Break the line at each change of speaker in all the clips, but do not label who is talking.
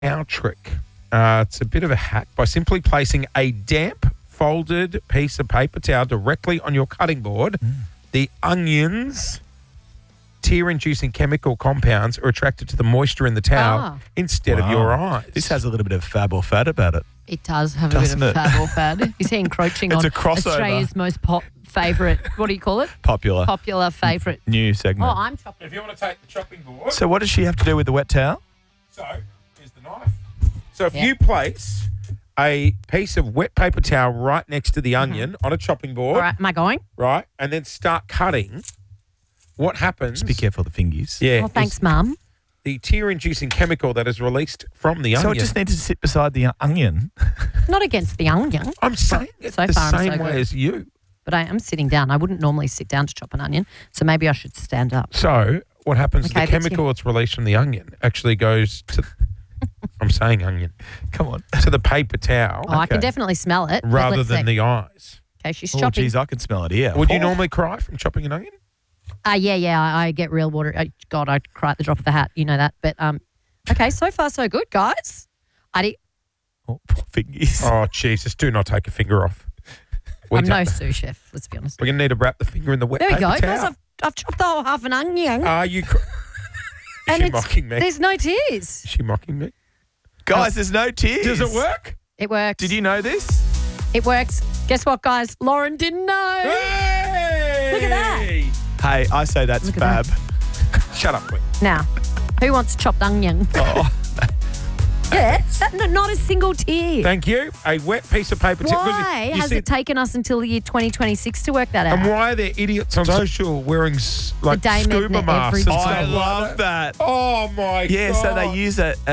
our trick. It's a bit of a hack by simply placing a damp, folded piece of paper towel directly on your cutting board. The onion's tear-inducing chemical compounds are attracted to the moisture in the towel instead of your eyes.
This has a little bit of fab or fad about it.
It does have a bit of fab or fad. Is he encroaching on
a crossover.
Australia's most favourite, what do you call it?
Popular
Favourite.
new segment.
Oh, I'm chopping.
If you want to take the chopping board,
So what does she have to do with the wet towel?
so here's the knife. So if you place a piece of wet paper towel right next to the onion on a chopping board,
All right, am I going?
right, and then start cutting, what happens?
Just be careful of the fingies.
Yeah.
Oh, thanks,
is
Mum.
The tear-inducing chemical that is released from the onion.
So it just needs to sit beside the onion.
Not against the onion,
I'm saying it
So
the
far, I'm
same
so
way
good.
as you.
but I am sitting down. I wouldn't normally sit down to chop an onion, so maybe I should stand up.
So what happens is
Okay,
the
that's
chemical that's released from the onion actually goes to, I'm saying onion,
Come on.
to the paper towel
Oh, I can definitely smell it. but
rather
let's
than
see.
the eyes.
Okay, she's
Oh,
chopping.
geez, I can smell it here.
Would you
Oh.
normally cry from chopping an onion?
Yeah, I get real water. God, I cry at the drop of the hat. You know that. But okay, so far so good, guys.
Oh, poor fingies.
Oh, Jesus, do not take a finger off.
I'm no sous chef, let's be honest.
We're going to need to wrap the finger in the wet
There we
paper
go,
towel.
guys. I've chopped the whole half an onion.
Are you... Is she mocking me?
There's no tears.
Is she mocking me?
Guys, there's no tears.
Does it work?
It works.
Did you know this?
It works. Guess what, guys? Lauren didn't know.
Hey!
Look at that.
Hey, I say that's
Look at
fab.
Shut up, Quinn.
Now, who wants chopped onion?
Oh.
Yeah, not a single tear.
Thange you. A wet piece of paper towel.
Why has it taken us until the year 2026 to work that out?
And why are there idiots on social wearing like
Dame
scuba
Edna
masks
every
and
time.
stuff
I
like
love that.
Oh, my God.
Yeah, so they use a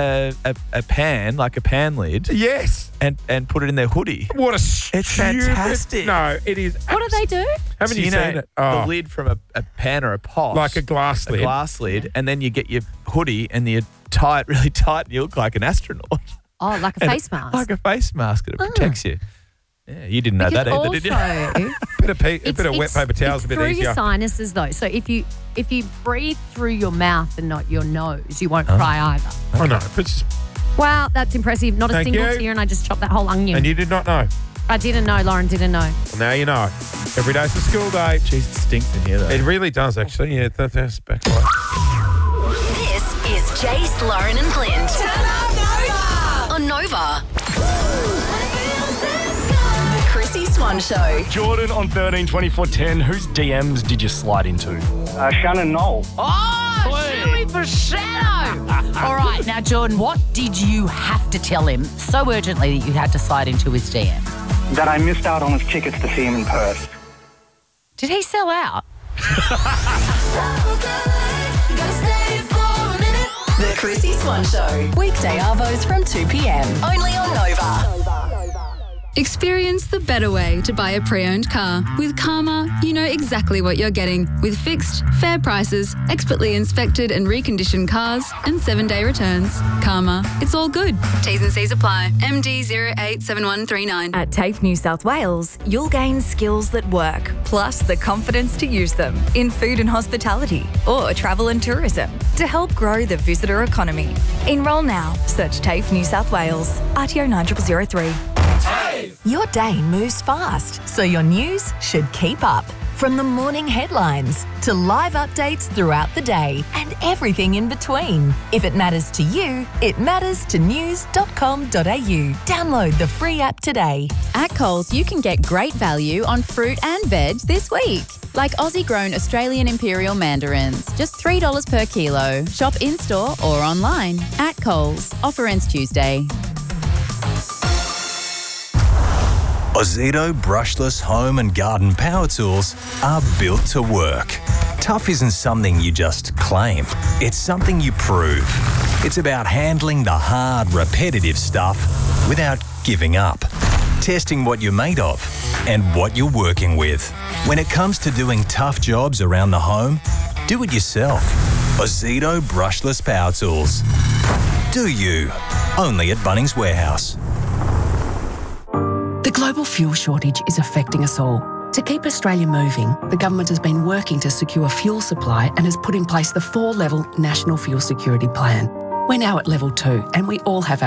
pan, like a pan lid,
Yes.
and put it in their hoodie.
What a stupid...
It's fantastic.
No, it is...
What do they do?
Haven't
So
you
know
seen it? Oh,
the lid from a pan or a pot.
like a glass lid.
glass lid, and then you get your hoodie and you tie it really tight and you look like an astronaut.
Oh, like a
And
face mask.
Like a face mask, and it protects you. Yeah, you didn't know
Because
that either, did you?
also,
A bit of wet paper towel's a bit
through
easier.
your sinuses, though. So if you breathe through your mouth and not your nose, you won't cry either.
I know. But it's just,
Wow, that's impressive. Not a
Thank
single
you.
tear, and I just chopped that whole onion.
and you did not know.
I didn't know. Lauren didn't know.
Well, now you know. Every day's a school day.
Jeez, it stinks in here, though.
It really does, actually. Yeah, that's backlight.
This is Jace, Lauren and Clint. On Nova. The Chrissy Swan Show.
Jordan on 13-24-10, whose DMs did you slide into?
Shannon Knoll.
Oh, Shuey for Shadow. All right, now, Jordan, what did you have to tell him so urgently that you had to slide into his DM?
That I missed out on his tickets to see him in Perth.
Did he sell out?
The Chrissy Swan Show. Weekday arvos from 2 p.m. Only on Nova.
Experience the better way to buy a pre-owned car. With Karma, you know exactly what you're getting, with fixed, fair prices, expertly inspected and reconditioned cars, and 7-day returns. Karma, it's all good. T's and C's apply. MD 087139.
At TAFE New South Wales, you'll gain skills that work, plus the confidence to use them in food and hospitality or travel and tourism to help grow the visitor economy. Enrol now. Search TAFE New South Wales. RTO 9003.
Your day moves fast, so your news should keep up. From the morning headlines to live updates throughout the day and everything in between. If it matters to you, it matters to news.com.au. Download the free app today.
At Coles, you can get great value on fruit and veg this week. Like Aussie-grown Australian Imperial Mandarins, just $3 per kilo. Shop in-store or online. At Coles. Offer ends Tuesday.
Ozito brushless home and garden power tools are built to work. Tough isn't something you just claim. It's something you prove. It's about handling the hard, repetitive stuff without giving up. Testing what you're made of and what you're working with. When it comes to doing tough jobs around the home, do it yourself. Ozito brushless power tools. Do you? Only at Bunnings Warehouse.
The global fuel shortage is affecting us all. To keep Australia moving, the government has been working to secure fuel supply and has put in place the 4-level National Fuel Security Plan. We're now at level 2 and we all have